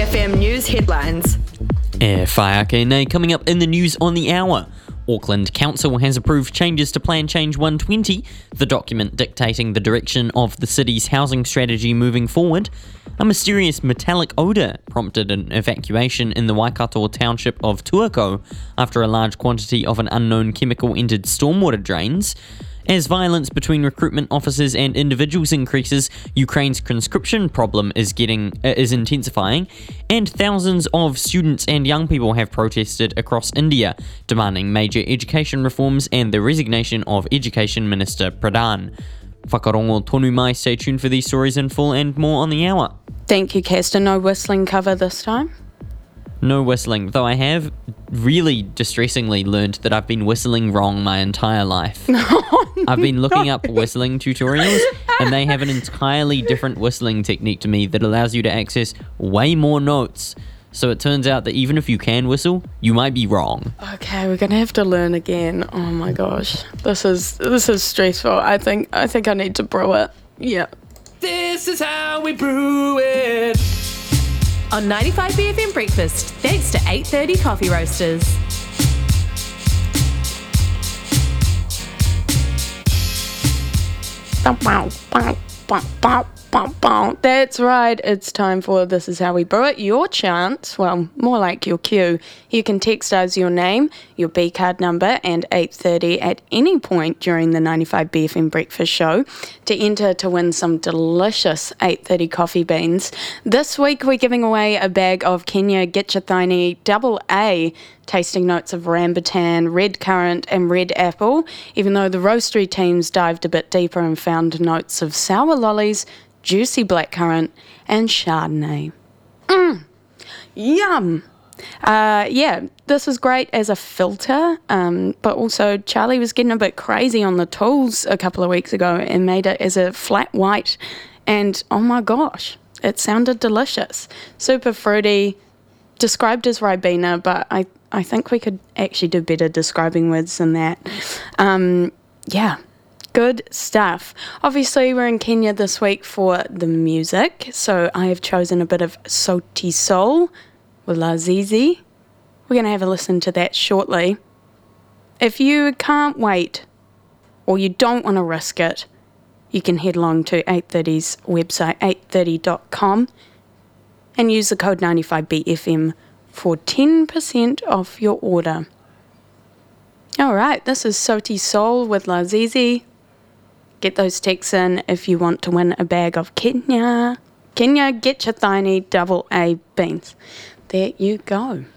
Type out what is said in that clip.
FM News headlines. FIRKNA coming up in the news on the hour. Auckland Council has approved changes to Plan Change 120, the document dictating the direction of the city's housing strategy moving forward. A mysterious metallic odour prompted an evacuation in the Waikato township of Tuako after a large quantity of an unknown chemical entered stormwater drains. As violence between recruitment officers and individuals increases, Ukraine's conscription problem is intensifying, and thousands of students and young people have protested across India, demanding major education reforms and the resignation of Education Minister Pradhan. Whakarongo tonu mai, stay tuned for these stories in full and more on the hour. Thank you, Kirsten. No whistling cover this time? No whistling, though I have really distressingly learned that I've been whistling wrong my entire life. I've been looking up whistling tutorials, and they have an entirely different whistling technique to me that allows you to access way more notes. So it turns out that even if you can whistle, you might be wrong. Okay, we're gonna have to learn again. Oh my gosh, this is stressful. I think I need to brew it. Yeah. This is how we brew it. On 95BFM Breakfast, thanks to 8:30 Coffee Roasters. That's right, it's time for This Is How We Brew It, your chance, well, more like your cue. You can text us your name, your B card number, and 8:30 at any point during the 95BFM Breakfast Show to enter to win some delicious 8:30 coffee beans. This week we're giving away a bag of Kenya Gitchithini AA tasting notes of rambutan, red currant and red apple, even though the roastery teams dived a bit deeper and found notes of sour lollies, juicy blackcurrant and Chardonnay. Yum! This is great as a filter, but also Charlie was getting a bit crazy on the tools a couple of weeks ago and made it as a flat white, and oh my gosh, it sounded delicious. Super fruity, described as Ribena, but I think we could actually do better describing words than that. Good stuff. Obviously, we're in Kenya this week for the music, so I have chosen a bit of Sauti Sol with Lazizi. We're going to have a listen to that shortly. If you can't wait or you don't want to risk it, you can head along to 830's website, 830.com, and use the code 95BFM for 10% off your order. All right, this is Sauti Sol with Lazizi. Get those texts in if you want to win a bag of Kenya Gitchithini AA beans. There you go.